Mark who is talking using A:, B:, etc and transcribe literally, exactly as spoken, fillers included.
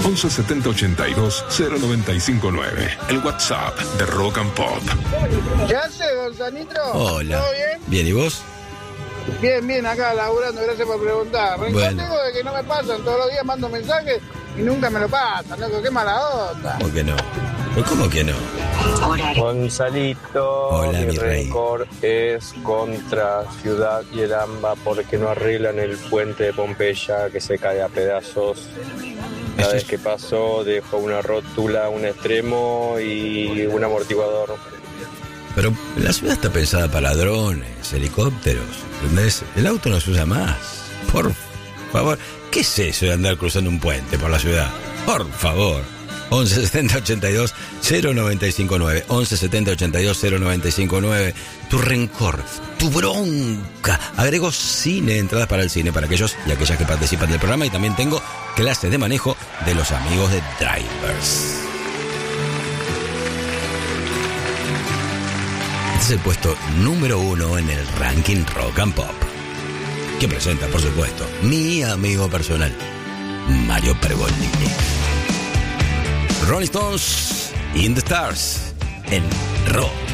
A: once setenta ochenta y dos cero noventa y cinco nueve. El WhatsApp de Rock and Pop.
B: ¿Qué hace, Gonzanito?
C: Hola.
B: ¿Todo bien?
C: Bien, ¿y vos?
B: Bien, bien, acá laburando, gracias por preguntar. Rencor
C: Bueno.
B: tengo de que no me pasan, todos los días mando mensajes y nunca me lo pasan, loco, qué mala onda.
C: ¿Cómo que no? Pues, ¿cómo que no?
D: Gonzalito,
C: Hola, mi
D: mi
C: rey.
D: rencor es contra Ciudad y el AMBA porque no arreglan el puente de Pompeya que se cae a pedazos. La
C: Eso
D: vez
C: es-
D: que pasó dejó una rótula, un extremo y un amortiguador.
C: Pero la ciudad está pensada para drones, helicópteros, ¿entendés? El auto no se usa más. Por favor, ¿qué es eso de andar cruzando un puente por la ciudad? Por favor. once setenta ochenta y dos cero noventa y cinco nueve. once setenta ochenta y dos cero noventa y cinco nueve. Tu rencor, tu bronca. Agrego cine, entradas para el cine para aquellos y aquellas que participan del programa. Y también tengo clases de manejo de los amigos de Drivers. Este es el puesto número uno en el ranking Rock and Pop, que presenta, por supuesto, mi amigo personal, Mario Pergolini. Rolling Stones in the Stars en Rock